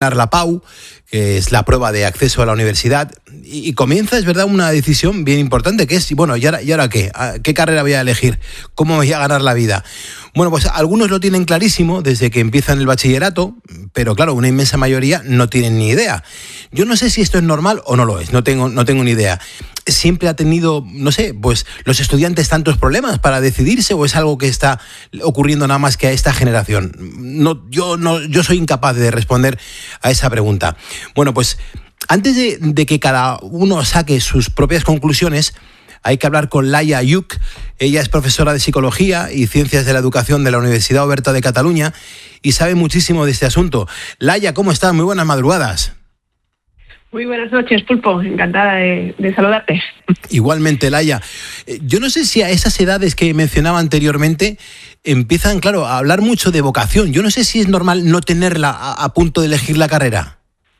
la PAU, que es la prueba de acceso a la universidad, y comienza, es verdad, una decisión bien importante, que es, bueno, ¿y ahora qué? ¿Qué carrera voy a elegir? ¿Cómo voy a ganar la vida? Bueno, pues algunos lo tienen clarísimo desde que empiezan el bachillerato, pero claro, una inmensa mayoría no tienen ni idea. Yo no sé si esto es normal o no lo es, no tengo ni idea. ¿Siempre ha tenido, no sé, pues los estudiantes tantos problemas para decidirse, o es algo que está ocurriendo nada más que a esta generación? Yo soy incapaz de responder a esa pregunta. Bueno, pues antes de que cada uno saque sus propias conclusiones, hay que hablar con Laia Ayuc. Ella es profesora de Psicología y Ciencias de la Educación de la Universidad Oberta de Cataluña y sabe muchísimo de este asunto. Laia, ¿cómo estás? Muy buenas madrugadas. Muy buenas noches, Pulpo. Encantada de saludarte. Igualmente, Laia. Yo no sé si a esas edades que mencionaba anteriormente empiezan, claro, a hablar mucho de vocación. Yo no sé si es normal no tenerla a punto de elegir la carrera.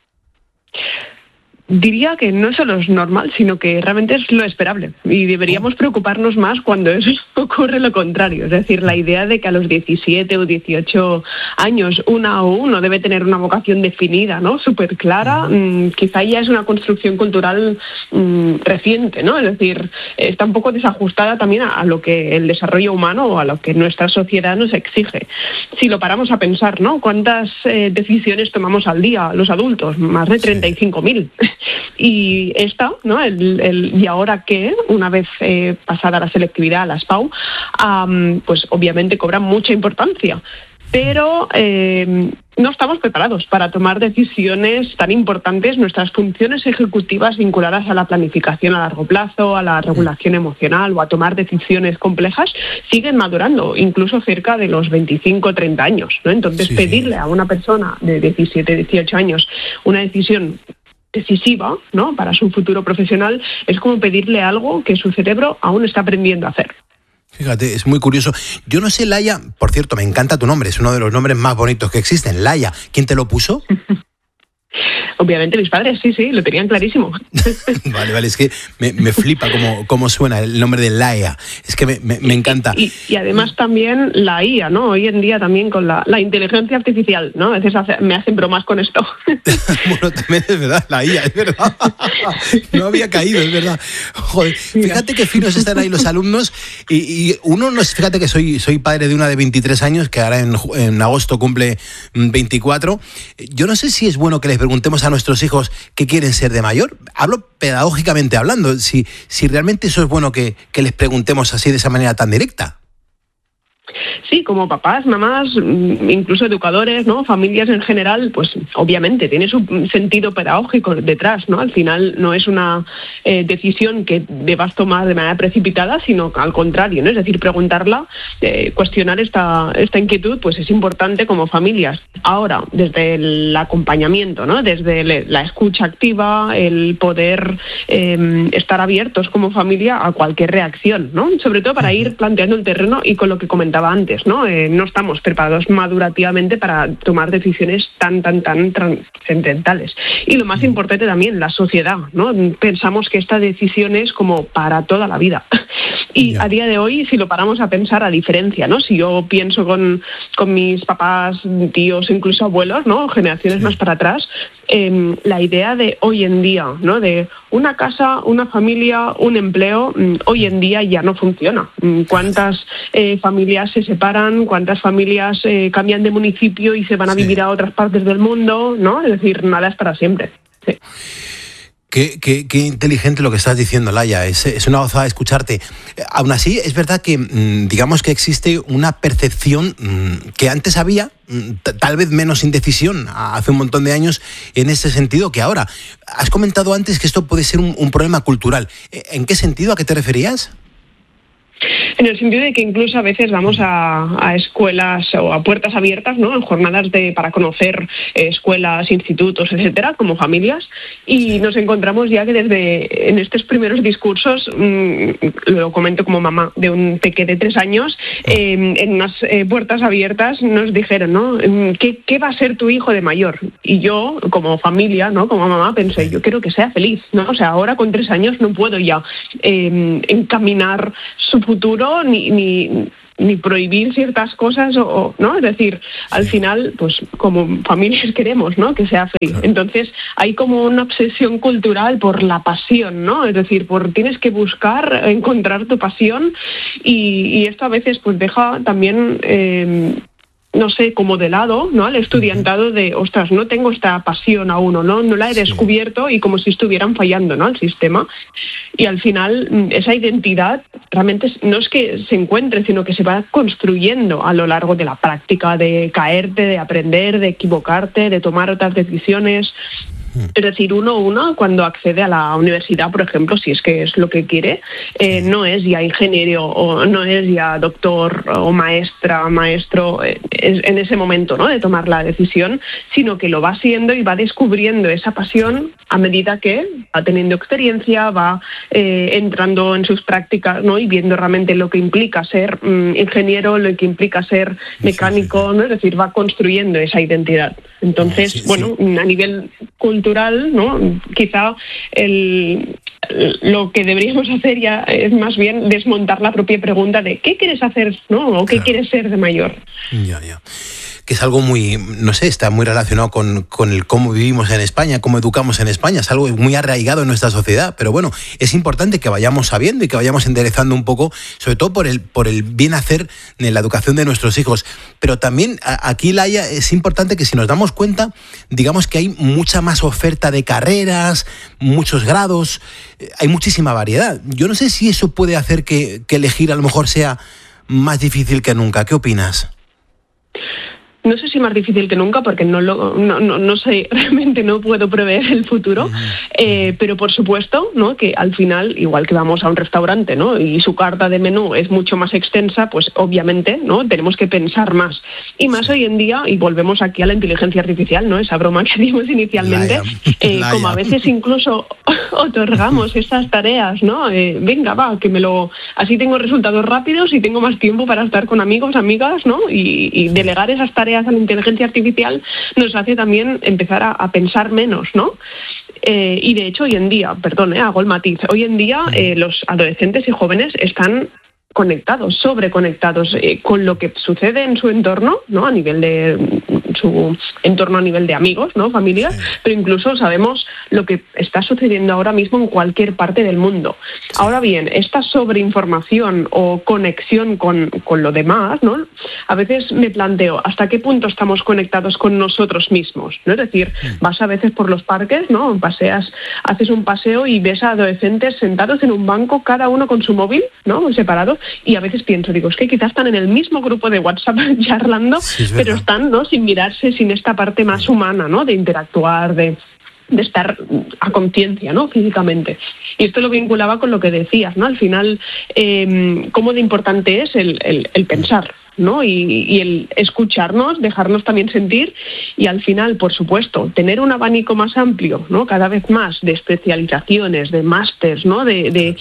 Diría que no solo es normal, sino que realmente es lo esperable. Y deberíamos preocuparnos más cuando eso ocurre lo contrario. Es decir, la idea de que a los 17 o 18 años uno debe tener una vocación definida, ¿no? Súper clara, quizá ya es una construcción cultural reciente, ¿no? Es decir, está un poco desajustada también a lo que el desarrollo humano o a lo que nuestra sociedad nos exige. Si lo paramos a pensar, ¿no? ¿Cuántas decisiones tomamos al día los adultos? Más de 35.000. Y esta, ¿no? ¿Y ahora qué? Una vez pasada la selectividad, las PAU, pues obviamente cobran mucha importancia. Pero no estamos preparados para tomar decisiones tan importantes. Nuestras funciones ejecutivas vinculadas a la planificación a largo plazo, a la regulación emocional o a tomar decisiones complejas siguen madurando, incluso cerca de los 25 o 30 años, ¿no? Entonces, pedirle a una persona de 17, 18 años una decisión decisiva, ¿no?, para su futuro profesional, es como pedirle algo que su cerebro aún está aprendiendo a hacer. Fíjate, es muy curioso. Yo no sé, Laia, por cierto, me encanta tu nombre, es uno de los nombres más bonitos que existen, Laia. ¿Quién te lo puso? Obviamente mis padres, sí, lo tenían clarísimo. Vale, es que me flipa cómo suena el nombre de Laia. Es que me encanta. Y además también la IA, ¿no? Hoy en día también con la inteligencia artificial, ¿no? A veces me hacen bromas con esto. Bueno, también es verdad, la IA, es verdad. No había caído, es verdad. Joder, fíjate qué finos están ahí los alumnos. Y uno, fíjate que soy padre de una de 23 años, que ahora en agosto cumple 24. Yo no sé si es bueno que les preguntemos a nuestros hijos qué quieren ser de mayor. Hablo pedagógicamente hablando, si realmente eso es bueno que les preguntemos así de esa manera tan directa. Sí, como papás, mamás, incluso educadores, ¿no? Familias en general, pues obviamente tiene su sentido pedagógico detrás, ¿no? Al final no es una decisión que debas tomar de manera precipitada, sino al contrario, ¿no? Es decir, preguntarla, cuestionar esta inquietud, pues es importante como familias. Ahora, desde el acompañamiento, ¿no? Desde la escucha activa, el poder estar abiertos como familia a cualquier reacción, ¿no? Sobre todo para ir planteando el terreno y con lo que comentaba antes, ¿no? No estamos preparados madurativamente para tomar decisiones tan trascendentales. Y lo más importante también, la sociedad, ¿no? Pensamos que esta decisión es como para toda la vida. Y a día de hoy, si lo paramos a pensar, a diferencia, ¿no? Si yo pienso con mis papás, tíos, incluso abuelos, ¿no? Generaciones más para atrás, la idea de hoy en día, ¿no? De una casa, una familia, un empleo, hoy en día ya no funciona. ¿Cuántas familias se separan? ¿Cuántas familias cambian de municipio y se van a vivir a otras partes del mundo? ¿No? Es decir, nada es para siempre. Sí. Qué inteligente lo que estás diciendo, Laia. Es una gozada escucharte. Aún así, es verdad que digamos que existe una percepción que antes había, tal vez menos indecisión hace un montón de años en ese sentido que ahora. Has comentado antes que esto puede ser un problema cultural. ¿En qué sentido? ¿A qué te referías? En el sentido de que incluso a veces vamos a escuelas o a puertas abiertas, ¿no? En jornadas para conocer escuelas, institutos, etcétera, como familias, y nos encontramos ya que en estos primeros discursos, lo comento como mamá de un peque de 3 años, en unas puertas abiertas nos dijeron, ¿no? ¿Qué va a ser tu hijo de mayor? Y yo, como familia, ¿no? Como mamá, pensé, yo quiero que sea feliz, ¿no? O sea, ahora con 3 años no puedo ya encaminar su futuro ni ni prohibir ciertas cosas, ¿no? Es decir, al final, pues como familias queremos, ¿no?, que sea feliz. Entonces, hay como una obsesión cultural por la pasión, ¿no? Es decir, tienes que buscar, encontrar tu pasión, y esto a veces pues deja también no sé, como de lado, ¿no?, al estudiantado de, ostras, no tengo esta pasión aún, ¿no? No la he descubierto, y como si estuvieran fallando, ¿no?, al sistema. Y al final, esa identidad realmente no es que se encuentre, sino que se va construyendo a lo largo de la práctica, de caerte, de aprender, de equivocarte, de tomar otras decisiones. Es decir, uno cuando accede a la universidad, por ejemplo, si es que es lo que quiere, no es ya ingeniero o no es ya doctor o maestro en ese momento, ¿no?, de tomar la decisión, sino que lo va siendo y va descubriendo esa pasión a medida que va teniendo experiencia, va entrando en sus prácticas, ¿no?, y viendo realmente lo que implica ser ingeniero, lo que implica ser mecánico, ¿no? Es decir, va construyendo esa identidad. Entonces, a nivel cultural, ¿no?, quizá lo que deberíamos hacer ya es más bien desmontar la propia pregunta de ¿qué quieres hacer, no?, o qué quieres ser de mayor. Ya. Que es algo muy, no sé, está muy relacionado con el cómo vivimos en España, cómo educamos en España, es algo muy arraigado en nuestra sociedad, pero bueno, es importante que vayamos sabiendo y que vayamos enderezando un poco, sobre todo por el bien hacer en la educación de nuestros hijos. Pero también aquí, Laia, es importante que si nos damos cuenta, digamos que hay mucha más oferta de carreras, muchos grados, hay muchísima variedad. Yo no sé si eso puede hacer que elegir a lo mejor sea más difícil que nunca. ¿Qué opinas? No sé si más difícil que nunca, porque no sé, realmente no puedo prever el futuro, pero por supuesto, ¿no?, que al final, igual que vamos a un restaurante, ¿no?, y su carta de menú es mucho más extensa, pues obviamente, ¿no?, tenemos que pensar más. Y más hoy en día, y volvemos aquí a la inteligencia artificial, ¿no?, esa broma que dimos inicialmente, como a veces incluso otorgamos esas tareas, ¿no?, venga, va, así tengo resultados rápidos y tengo más tiempo para estar con amigos, amigas, ¿no?, y delegar esas tareas a la inteligencia artificial nos hace también empezar a pensar menos, ¿no? Y de hecho hoy en día, hago el matiz, hoy en día los adolescentes y jóvenes están conectados, sobreconectados con lo que sucede en su entorno, ¿no?, a nivel de su entorno, a nivel de amigos, ¿no?, familias, pero incluso sabemos lo que está sucediendo ahora mismo en cualquier parte del mundo. Ahora bien, esta sobreinformación o conexión con lo demás, ¿no?, a veces me planteo hasta qué punto estamos conectados con nosotros mismos, ¿no? Es decir, vas a veces por los parques, ¿no?, haces un paseo y ves a adolescentes sentados en un banco, cada uno con su móvil, ¿no?, separados, y a veces pienso, es que quizás están en el mismo grupo de WhatsApp charlando, pero están, ¿no?, sin mirarse, sin esta parte más humana, ¿no?, de interactuar, de estar a conciencia, ¿no?, físicamente. Y esto lo vinculaba con lo que decías, ¿no?, al final, cómo de importante es el pensar, ¿no?, y el escucharnos, dejarnos también sentir, y al final, por supuesto, tener un abanico más amplio, ¿no?, cada vez más de especializaciones, de másters, ¿no?, de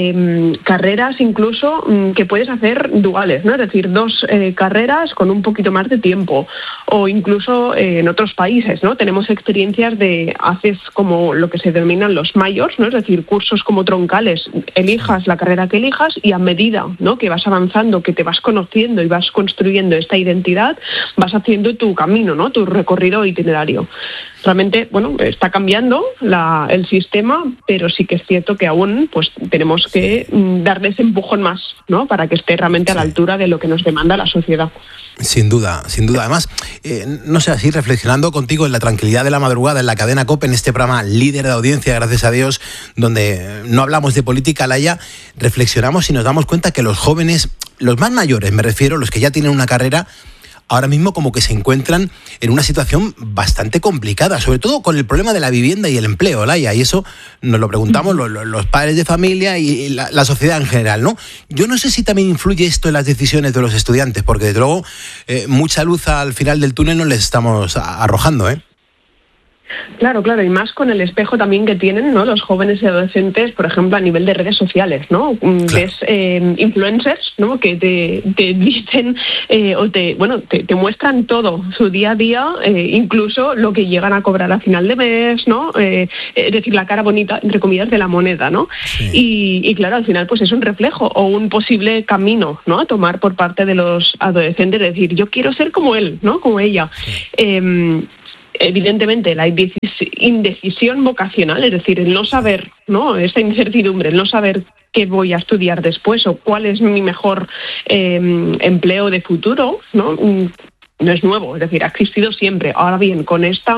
carreras incluso que puedes hacer duales, ¿no?, es decir, 2 carreras con un poquito más de tiempo, o incluso en otros países, ¿no?, tenemos experiencias haces como lo que se denominan los majors, ¿no?, es decir, cursos como troncales, elijas la carrera que elijas, y a medida, ¿no?, que vas avanzando, que te vas conociendo y vas construyendo esta identidad, vas haciendo tu camino, ¿no?, tu recorrido itinerario. Realmente, está cambiando el sistema, pero sí que es cierto que aún pues tenemos que darle ese empujón más, ¿no?, para que esté realmente a la altura de lo que nos demanda la sociedad. Sin duda. Además, no sé, así reflexionando contigo en la tranquilidad de la madrugada, en la cadena COPE, en este programa líder de audiencia, gracias a Dios, donde no hablamos de política, Laia, reflexionamos y nos damos cuenta que los jóvenes, los más mayores, me refiero, los que ya tienen una carrera, ahora mismo como que se encuentran en una situación bastante complicada, sobre todo con el problema de la vivienda y el empleo, Laia, y eso nos lo preguntamos los padres de familia y la sociedad en general, ¿no? Yo no sé si también influye esto en las decisiones de los estudiantes, porque desde luego mucha luz al final del túnel no les estamos arrojando, ¿eh? Claro, y más con el espejo también que tienen, ¿no?, los jóvenes y adolescentes, por ejemplo, a nivel de redes sociales, ¿no? Claro. Ves influencers, ¿no?, que te dicen o te muestran todo, su día a día, incluso lo que llegan a cobrar a final de mes, ¿no? Es decir, la cara bonita, entre comillas, de la moneda, ¿no? Sí. Y claro, al final pues es un reflejo o un posible camino, ¿no?, a tomar por parte de los adolescentes, es decir, yo quiero ser como él, ¿no?, como ella. Sí. Evidentemente la indecisión vocacional, es decir, el no saber, ¿no?, esta incertidumbre, el no saber qué voy a estudiar después o cuál es mi mejor empleo de futuro, ¿no?, no es nuevo, es decir, ha existido siempre. Ahora bien, con esta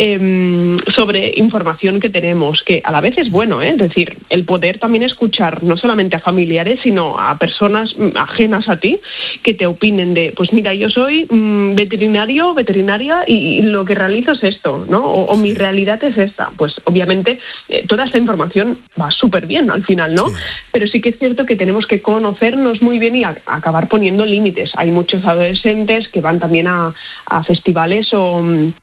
sobreinformación que tenemos, que a la vez es bueno, es decir, el poder también escuchar no solamente a familiares, sino a personas ajenas a ti, que te opinen de, pues mira, yo soy veterinaria y lo que realizo es esto, ¿no? O mi realidad es esta. Pues obviamente toda esta información va súper bien al final, ¿no? Sí. Pero sí que es cierto que tenemos que conocernos muy bien y acabar poniendo límites. Hay muchos adolescentes que van también a festivales o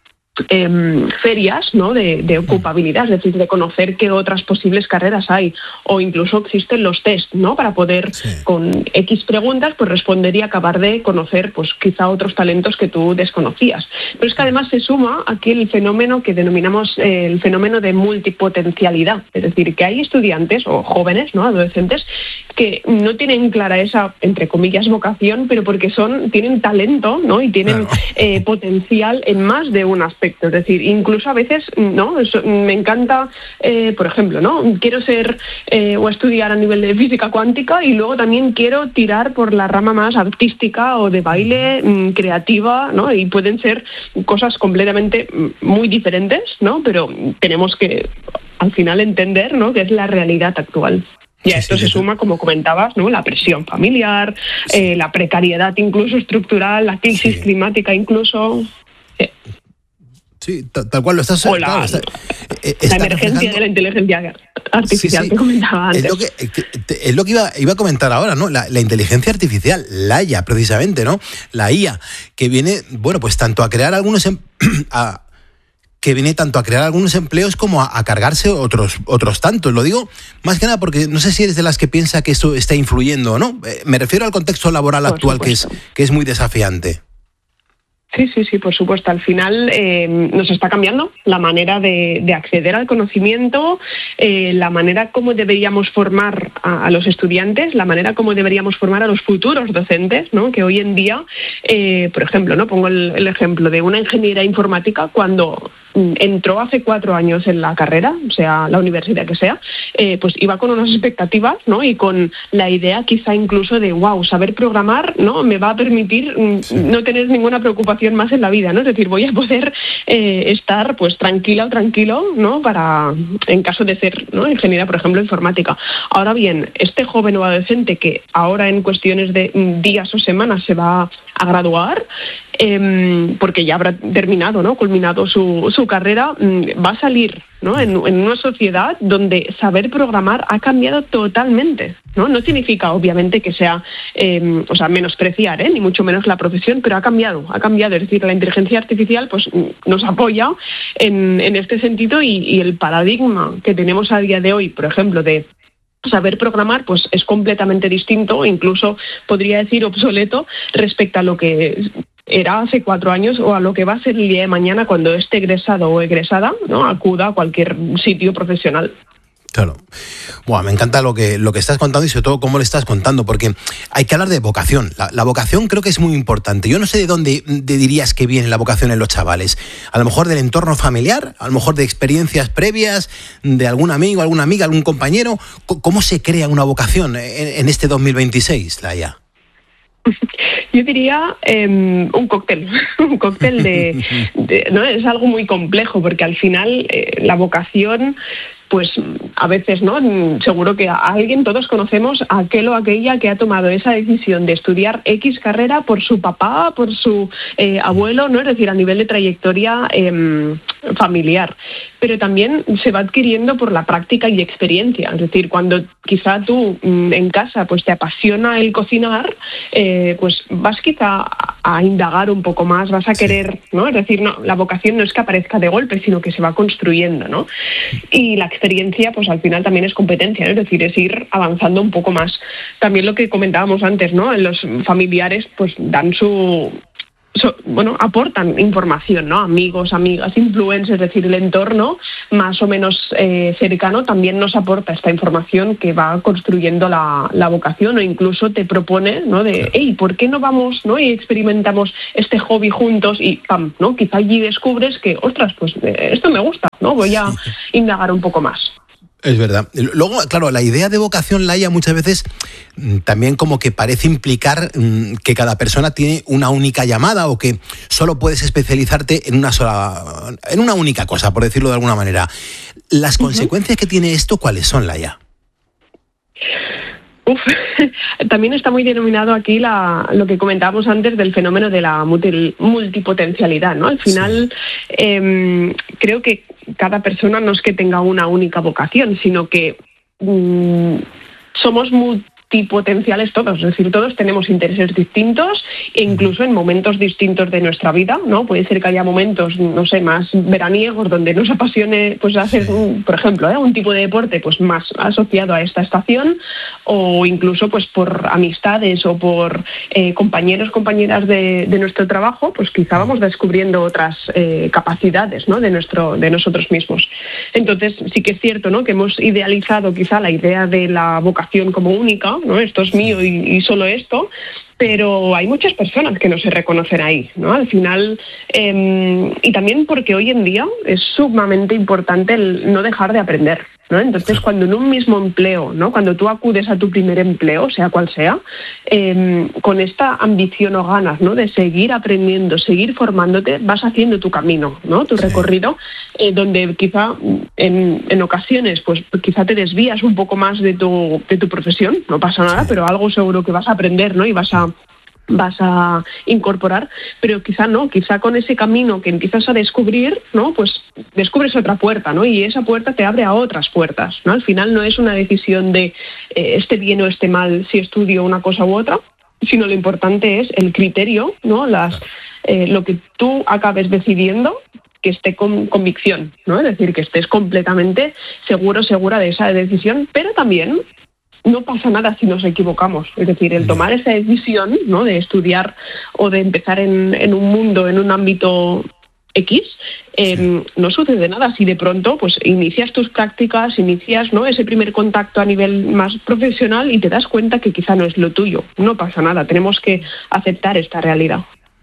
ferias, ¿no?, de ocupabilidad, es decir, de conocer qué otras posibles carreras hay, o incluso existen los test, ¿no?, para poder con X preguntas pues responder y acabar de conocer pues quizá otros talentos que tú desconocías. Pero es que además se suma aquí el fenómeno que denominamos el fenómeno de multipotencialidad, es decir, que hay estudiantes o jóvenes, ¿no?, adolescentes que no tienen clara esa, entre comillas, vocación, pero porque tienen talento, ¿no?, y tienen potencial en más de un aspecto. Es decir, incluso a veces, ¿no?, me encanta, por ejemplo, ¿no?, quiero ser o estudiar a nivel de física cuántica y luego también quiero tirar por la rama más artística o de baile, creativa, ¿no?, y pueden ser cosas completamente muy diferentes, ¿no?, pero tenemos que al final entender, ¿no?, que es la realidad actual. Y a esto se suma, como comentabas, ¿no?, la presión familiar, la precariedad incluso estructural, la crisis climática incluso. Sí, tal cual lo estás... O la emergencia de la inteligencia artificial que comentaba antes. Es lo que iba a comentar ahora, ¿no? La inteligencia artificial, la IA, precisamente, ¿no? La IA, que viene, bueno, pues tanto a crear algunos... tanto a crear algunos empleos como a cargarse otros tantos. Lo digo más que nada porque no sé si eres de las que piensa que esto está influyendo o no. Me refiero al contexto laboral actual, que es muy desafiante. Sí, por supuesto. Al final nos está cambiando la manera de acceder al conocimiento, la manera como deberíamos formar a los estudiantes, la manera como deberíamos formar a los futuros docentes, ¿no?, que hoy en día, por ejemplo, ¿no?, pongo el ejemplo de una ingeniera informática cuando entró hace 4 años en la carrera, o sea, la universidad que sea, pues iba con unas expectativas, ¿no?, y con la idea quizá incluso de, saber programar, ¿no?, me va a permitir no tener ninguna preocupación más en la vida, ¿no? Es decir, voy a poder estar pues tranquila o tranquilo, ¿no?, para, en caso de ser, ¿no?, ingeniera, por ejemplo, informática. Ahora bien, este joven o adolescente que ahora en cuestiones de días o semanas se va a graduar, porque ya habrá terminado, ¿no?, culminado su carrera, va a salir, ¿no?, en una sociedad donde saber programar ha cambiado totalmente, ¿no? No significa, obviamente, que sea, menospreciar, ni mucho menos la profesión, pero ha cambiado. Es decir, la inteligencia artificial pues nos apoya en este sentido y el paradigma que tenemos a día de hoy, por ejemplo, de saber programar, pues es completamente distinto, incluso podría decir obsoleto, respecto a lo que era hace 4 años o a lo que va a ser el día de mañana cuando esté egresado o egresada, ¿no?, acuda a cualquier sitio profesional. Claro. Me encanta lo que estás contando y sobre todo cómo lo estás contando, porque hay que hablar de vocación. La vocación creo que es muy importante. Yo no sé de dónde dirías que viene la vocación en los chavales. A lo mejor del entorno familiar, a lo mejor de experiencias previas, de algún amigo, alguna amiga, algún compañero. ¿Cómo se crea una vocación en este 2026, Laia? Yo diría un cóctel de ¿no? Es algo muy complejo porque al final la vocación pues a veces, ¿no? Seguro que a alguien, todos conocemos a aquel o aquella que ha tomado esa decisión de estudiar X carrera por su papá, por su abuelo, ¿no? Es decir, a nivel de trayectoria familiar. Pero también se va adquiriendo por la práctica y experiencia. Es decir, cuando quizá tú en casa pues te apasiona el cocinar, pues vas quizá a indagar un poco más, vas a querer, ¿no? Es decir, no, la vocación no es que aparezca de golpe, sino que se va construyendo, ¿no? Y la experiencia, pues al final también es competencia, ¿no? Es decir, es ir avanzando un poco más. También lo que comentábamos antes, ¿no? Los familiares pues dan aportan información, ¿no? Amigos, amigas, influencers, es decir, el entorno más o menos cercano también nos aporta esta información que va construyendo la vocación, o incluso te propone, ¿no? De, hey, ¿por qué no vamos, ¿no? Y experimentamos este hobby juntos y ¡pam!, ¿no? Quizá allí descubres que, ostras, pues esto me gusta, ¿no? Voy a indagar un poco más. Es verdad. Luego, claro, la idea de vocación, Laia, muchas veces también como que parece implicar que cada persona tiene una única llamada o que solo puedes especializarte en una única cosa, por decirlo de alguna manera. ¿Las consecuencias que tiene esto cuáles son, Laia? También está muy denominado aquí lo que comentábamos antes del fenómeno de la multipotencialidad, ¿no? Al final, creo que cada persona no es que tenga una única vocación, sino que somos multipotenciales todos, es decir, todos tenemos intereses distintos e incluso en momentos distintos de nuestra vida, ¿no? Puede ser que haya momentos, no sé, más veraniegos donde nos apasione pues hacer, por ejemplo, un tipo de deporte pues más asociado a esta estación, o incluso pues por amistades o por compañeros, compañeras de nuestro trabajo, pues quizá vamos descubriendo otras capacidades, ¿no? de nosotros mismos. Entonces sí que es cierto, ¿no? Que hemos idealizado quizá la idea de la vocación como única, ¿no? Esto es mío y solo esto, pero hay muchas personas que no se reconocen ahí, ¿no? Al final, y también porque hoy en día es sumamente importante el no dejar de aprender, ¿no? Entonces, cuando en un mismo empleo, ¿no? Cuando tú acudes a tu primer empleo, sea cual sea, con esta ambición o ganas, ¿no? De seguir aprendiendo, seguir formándote, vas haciendo tu camino, ¿no? Tu recorrido, donde quizá en ocasiones, pues quizá te desvías un poco más de tu profesión, no pasa nada, pero algo seguro que vas a aprender, ¿no? Y vas a incorporar, pero quizá no, quizá con ese camino que empiezas a descubrir, ¿no? Pues descubres otra puerta, ¿no? Y esa puerta te abre a otras puertas, ¿no? Al final no es una decisión de esté bien o esté mal si estudio una cosa u otra, sino lo importante es el criterio, ¿no? Lo que tú acabes decidiendo, que esté con convicción, ¿no? Es decir, que estés completamente segura de esa decisión, pero también no pasa nada si nos equivocamos. Es decir, el tomar esa decisión, ¿no? De estudiar o de empezar en un mundo, en un ámbito X, no sucede nada si de pronto pues inicias tus prácticas, inicias, ¿no? Ese primer contacto a nivel más profesional y te das cuenta que quizá no es lo tuyo. No pasa nada, tenemos que aceptar esta realidad.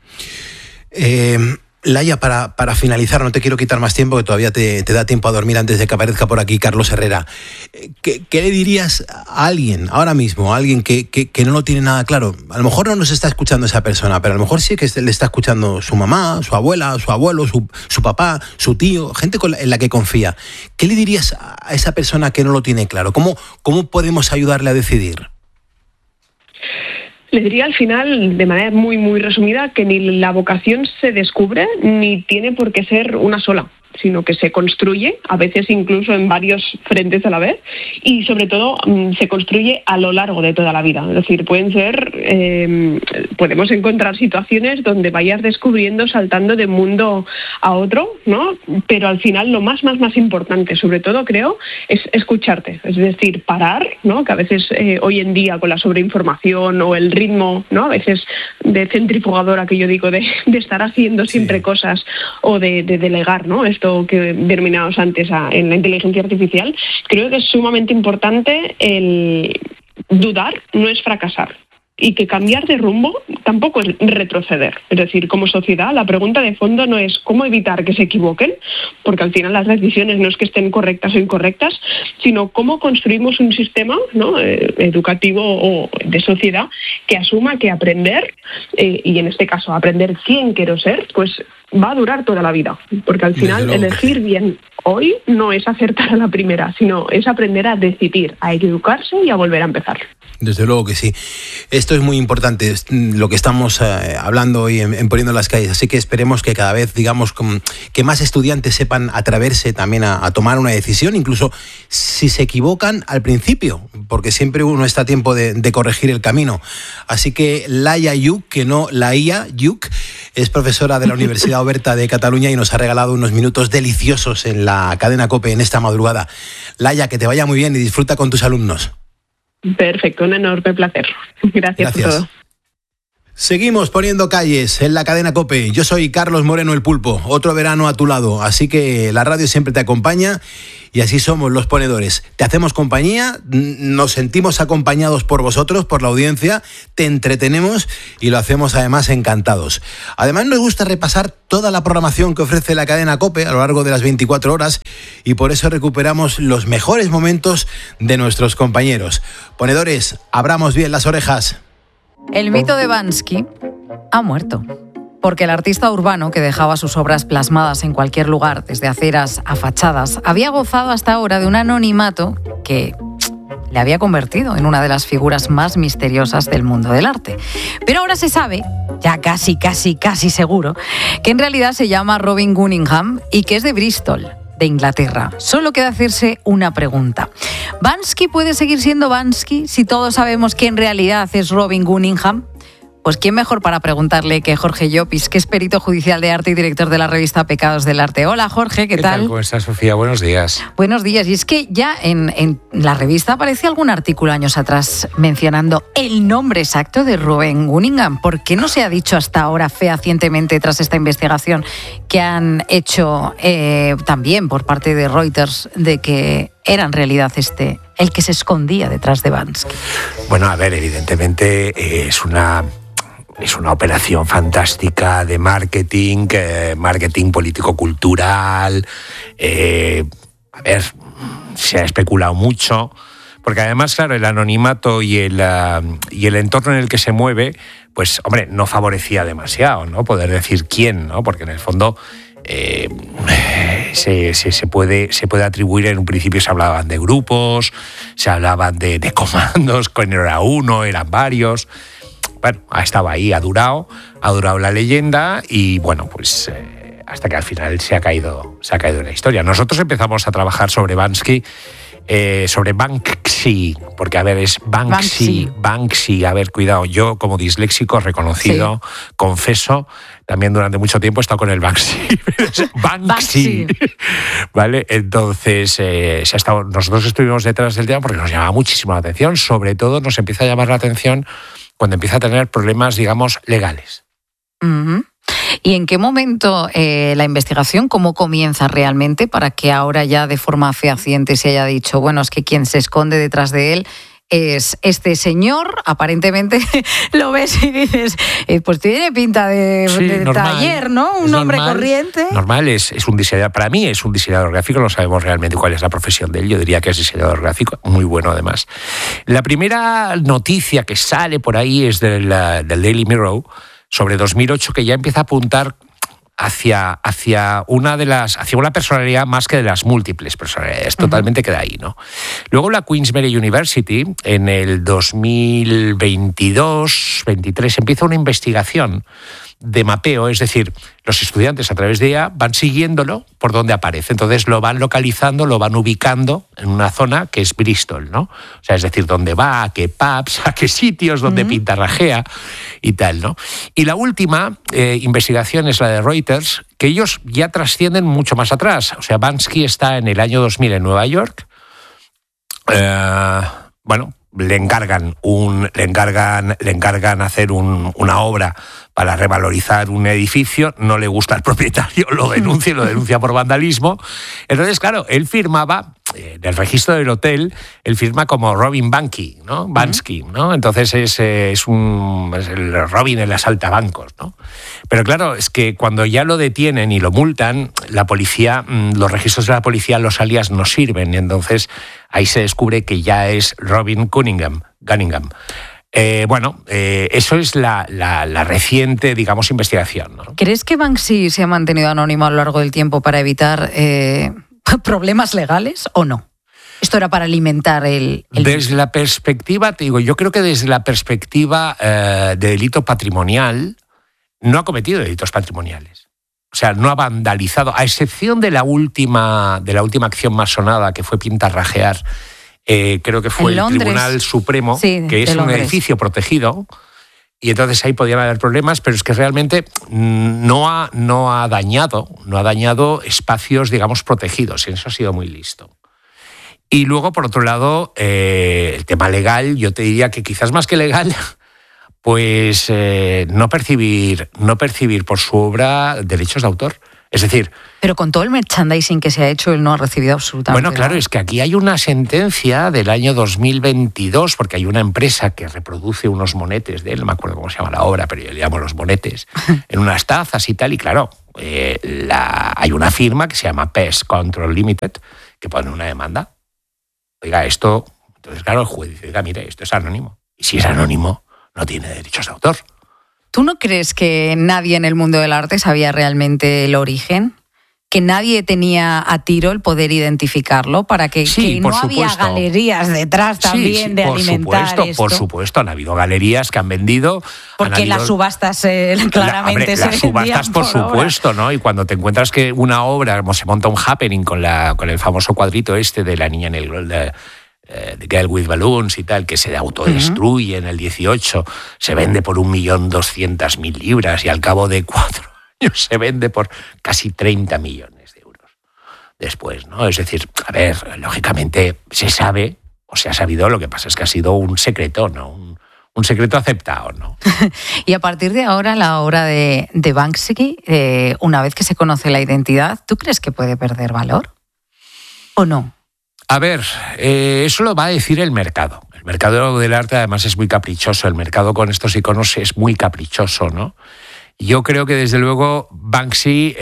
Laia, para finalizar, no te quiero quitar más tiempo, que todavía te da tiempo a dormir antes de que aparezca por aquí Carlos Herrera. ¿Qué le dirías a alguien, ahora mismo, a alguien que no lo tiene nada claro? A lo mejor no nos está escuchando esa persona, pero a lo mejor sí que le está escuchando su mamá, su abuela, su abuelo, su papá, su tío, gente en la que confía. ¿Qué le dirías a esa persona que no lo tiene claro? ¿Cómo podemos ayudarle a decidir? Le diría al final, de manera muy, muy resumida, que ni la vocación se descubre ni tiene por qué ser una sola, sino que se construye, a veces incluso en varios frentes a la vez, y sobre todo se construye a lo largo de toda la vida. Es decir, podemos encontrar situaciones donde vayas descubriendo, saltando de mundo a otro, ¿no? Pero al final lo más importante, sobre todo creo, es escucharte. Es decir, parar, ¿no? Que a veces hoy en día con la sobreinformación o el ritmo, ¿no? A veces de centrifugadora que yo digo, de estar haciendo siempre cosas o de delegar, ¿no? Esto que denominamos antes en la inteligencia artificial, creo que es sumamente importante el dudar, no es fracasar. Y que cambiar de rumbo tampoco es retroceder. Es decir, como sociedad, la pregunta de fondo no es cómo evitar que se equivoquen, porque al final las decisiones no es que estén correctas o incorrectas, sino cómo construimos un sistema, ¿no? Educativo o de sociedad que asuma que aprender, y en este caso aprender quién quiero ser, pues va a durar toda la vida, porque al final elegir bien hoy no es acertar a la primera, sino es aprender a decidir, a educarse y a volver a empezar. Desde luego que sí. Esto es muy importante, lo que estamos hablando hoy en Poniendo las Calles. Así que esperemos que cada vez, digamos, que más estudiantes sepan atreverse también a tomar una decisión, incluso si se equivocan al principio, porque siempre uno está a tiempo de corregir el camino. Así que Laia Lluch, que no Laia Lluch, es profesora de la Universidad Oberta de Cataluña y nos ha regalado unos minutos deliciosos en la cadena COPE en esta madrugada. Laia, que te vaya muy bien y disfruta con tus alumnos. Perfecto, un enorme placer. Gracias por todo. Seguimos poniendo calles en la cadena COPE. Yo soy Carlos Moreno el Pulpo, otro verano a tu lado, así que la radio siempre te acompaña y así somos los ponedores. Te hacemos compañía, nos sentimos acompañados por vosotros, por la audiencia, te entretenemos y lo hacemos además encantados. Además nos gusta repasar toda la programación que ofrece la cadena COPE a lo largo de las 24 horas y por eso recuperamos los mejores momentos de nuestros compañeros. Ponedores, abramos bien las orejas. El mito de Banksy ha muerto, porque el artista urbano que dejaba sus obras plasmadas en cualquier lugar, desde aceras a fachadas, había gozado hasta ahora de un anonimato que le había convertido en una de las figuras más misteriosas del mundo del arte. Pero ahora se sabe, ya casi seguro, que en realidad se llama Robin Cunningham y que es de Bristol, de Inglaterra. Solo queda hacerse una pregunta. ¿Banksy puede seguir siendo Banksy si todos sabemos que en realidad es Robin Cunningham? Pues quién mejor para preguntarle que Jorge Llopis, que es perito judicial de arte y director de la revista Pecados del Arte. Hola Jorge, ¿qué tal? ¿Cómo estás, Sofía? Buenos días. Buenos días. Y es que ya en la revista aparecía algún artículo años atrás mencionando el nombre exacto de Robin Cunningham. ¿Por qué no se ha dicho hasta ahora fehacientemente tras esta investigación que han hecho también por parte de Reuters de que era en realidad el que se escondía detrás de Banksy? Bueno, a ver, evidentemente es una operación fantástica de marketing, marketing político-cultural. A ver, se ha especulado mucho, porque además, claro, el anonimato y el entorno en el que se mueve, pues, hombre, no favorecía demasiado, ¿no? Poder decir quién, ¿no? Porque en el fondo se puede atribuir, en un principio se hablaban de grupos, se hablaban de comandos, que no era uno, eran varios. Bueno, estaba ahí, ha durado la leyenda y bueno, pues hasta que al final se ha caído en la historia. Nosotros empezamos a trabajar sobre Banksy, porque a ver, es Banksy, a ver, cuidado, yo como disléxico reconocido, sí, confeso, también durante mucho tiempo he estado con el Banksy. Banksy. ¿Vale? Entonces, nosotros estuvimos detrás del tema porque nos llamaba muchísimo la atención, sobre todo nos empieza a llamar la atención cuando empieza a tener problemas, digamos, legales. Uh-huh. ¿Y en qué momento la investigación, cómo comienza realmente para que ahora ya de forma fehaciente se haya dicho, bueno, es que quien se esconde detrás de él es este señor? Aparentemente lo ves y dices, pues tiene pinta de taller, ¿no? Un hombre corriente. Normal, es un diseñador, para mí es un diseñador gráfico, no sabemos realmente cuál es la profesión de él, yo diría que es diseñador gráfico, muy bueno además. La primera noticia que sale por ahí es del Daily Mirror, sobre 2008, que ya empieza a apuntar hacia una personalidad más que de las múltiples personalidades. Totalmente queda ahí, ¿no? Luego la Queensberry University, en el 2022-23, empieza una investigación de mapeo, es decir, los estudiantes a través de ella van siguiéndolo por donde aparece. Entonces lo van localizando, lo van ubicando en una zona que es Bristol, ¿no? O sea, es decir, dónde va, a qué pubs, a qué sitios, dónde pintarrajea y tal, ¿no? Y la última investigación es la de Reuters, que ellos ya trascienden mucho más atrás. O sea, Banksy está en el año 2000 en Nueva York. Le encargan hacer una obra para revalorizar un edificio, no le gusta al propietario, lo denuncia por vandalismo. Entonces, claro, él firmaba, en el registro del hotel, él firma como Robin Banksy, ¿no? Banksy, ¿no? Entonces es el Robin en las asaltabancos, ¿no? Pero claro, es que cuando ya lo detienen y lo multan, la policía, los registros de la policía, los alias no sirven, y entonces ahí se descubre que ya es Robin Cunningham. Eso es la reciente, digamos, investigación, ¿no? ¿Crees que Banksy se ha mantenido anónimo a lo largo del tiempo para evitar problemas legales o no? Esto era para alimentar el... Desde la perspectiva, te digo, yo creo que desde la perspectiva de delito patrimonial, no ha cometido delitos patrimoniales. O sea, no ha vandalizado, a excepción de la última acción más sonada, que fue pintarrajear, creo que fue el Tribunal Supremo, sí, que es un edificio protegido, y entonces ahí podían haber problemas, pero es que realmente no ha dañado espacios, digamos, protegidos, y eso ha sido muy listo. Y luego, por otro lado, el tema legal, yo te diría que quizás más que legal, pues no percibir por su obra derechos de autor. Es decir... Pero con todo el merchandising que se ha hecho, él no ha recibido absolutamente nada. Bueno, claro, es que aquí hay una sentencia del año 2022, porque hay una empresa que reproduce unos monetes de él, no me acuerdo cómo se llama la obra, pero yo le llamo los monetes, en unas tazas y tal, y claro, hay una firma que se llama Pest Control Limited, que pone una demanda. Oiga, esto... Entonces, claro, el juez dice, oiga, mire, esto es anónimo. Y si es anónimo, no tiene derechos de autor. ¿Tú no crees que nadie en el mundo del arte sabía realmente el origen? ¿Que nadie tenía a tiro el poder identificarlo? Para que no había galerías detrás también de alimentar esto. Por supuesto, han habido galerías que han vendido... Porque las subastas claramente se vendían. Las subastas, por supuesto, ¿no? Y cuando te encuentras que una obra, como se monta un happening con el famoso cuadrito de la niña en el... The Girl with Balloons y tal, que se autodestruye en el 18, se vende por 1.200.000 libras y al cabo de 4 años se vende por casi 30 millones de euros después, ¿no? Es decir, a ver, lógicamente se sabe, o se ha sabido, lo que pasa es que ha sido un secreto, ¿no? Un secreto aceptado, ¿no? Y a partir de ahora, la obra de Banksy, una vez que se conoce la identidad, ¿tú crees que puede perder valor o no? A ver, eso lo va a decir el mercado. El mercado del arte además es muy caprichoso. El mercado con estos iconos es muy caprichoso, ¿no? Yo creo que desde luego Banksy,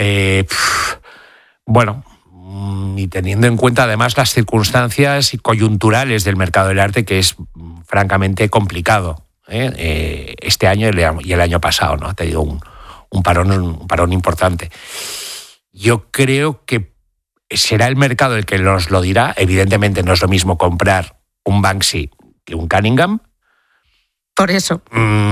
y teniendo en cuenta además las circunstancias coyunturales del mercado del arte, que es francamente complicado, este año y el año pasado, ¿no? Ha tenido un parón importante. Yo creo que será el mercado el que nos lo dirá. Evidentemente no es lo mismo comprar un Banksy que un Cunningham. Por eso.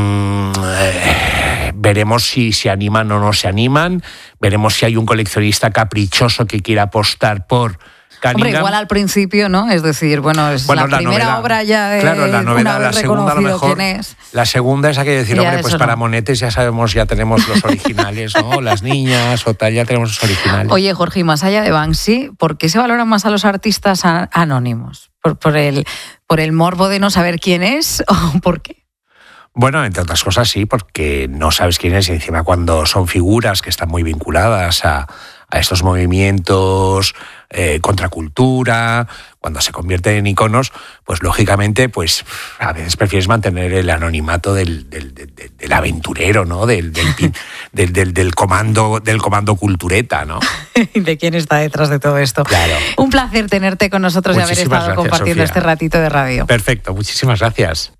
Veremos si se animan o no se animan. Veremos si hay un coleccionista caprichoso que quiera apostar por Cunningham. Hombre, igual al principio, ¿no? Es decir, es la primera novela, obra ya de... Claro, la novela, la segunda a lo mejor... La segunda es aquello de decir, hombre, pues para monetes ya sabemos, ya tenemos los originales, ¿no? Las niñas o tal, ya tenemos los originales. Oye, Jorge, y más allá de Banksy, ¿por qué se valoran más a los artistas anónimos? ¿Por el morbo de no saber quién es o por qué? Bueno, entre otras cosas sí, porque no sabes quién es y encima cuando son figuras que están muy vinculadas a estos movimientos, contracultura, cuando se convierten en iconos, pues lógicamente, pues a veces prefieres mantener el anonimato del aventurero, ¿no? Del comando cultureta, ¿no? ¿De quién está detrás de todo esto? Claro. Un placer tenerte con nosotros y haber estado compartiendo Sofía. Este ratito de radio. Perfecto, muchísimas gracias.